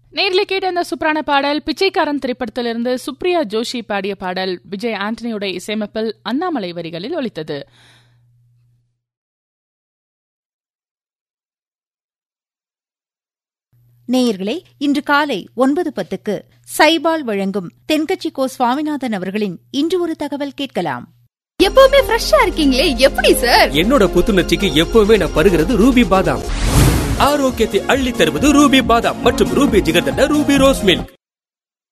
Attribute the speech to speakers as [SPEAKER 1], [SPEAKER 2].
[SPEAKER 1] நேர்ல கேட்ட அந்த சூப்பரான பாடல் பிச்சைக்காரன் திரைப்படத்திலிருந்து சுப்ரியா ஜோஷி பாடிய பாடல் விஜய் ஆண்டனியோட இசையமைப்பில் அண்ணாமலை வரிகளில் ஒலித்தது.
[SPEAKER 2] நேயர்களே, இன்று காலை 9:10 சைபால் வழங்கும் தென்கட்சி கோ சுவாமிநாதன் அவர்களின் இன்று ஒரு தகவல் கேட்கலாம்.
[SPEAKER 3] எப்பவுமே ஃப்ரெஷ்ஷா இருக்கீங்களே, எப்படி சார்?
[SPEAKER 4] என்னோட புத்துணர்ச்சிக்கு எப்பவுமே நான் பருகிறது ரூபி பாதாம். ஆரோக்கியத்தை அள்ளி தருவது ரூபி பாதாம் மற்றும் Ruby jigarthanda Ruby rose milk.